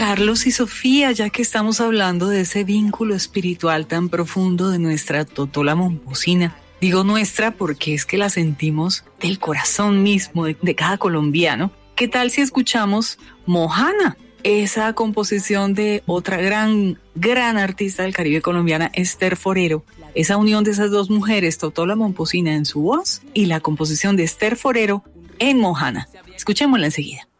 Carlos y Sofía, ya que estamos hablando de ese vínculo espiritual tan profundo de nuestra Totola Momposina. Digo nuestra porque es que la sentimos del corazón mismo de cada colombiano. ¿Qué tal si escuchamos Mojana? Esa composición de otra gran artista del Caribe colombiana, Esther Forero. Esa unión de esas dos mujeres, Totola Momposina en su voz y la composición de Esther Forero en Mojana. Escuchémosla enseguida.